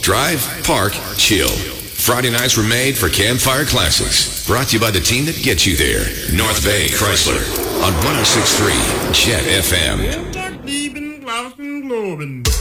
Drive, park, chill. Friday nights were made for Campfire Classics. Brought to you by the team that gets you there. North Bay Chrysler on 106.3 Jet FM.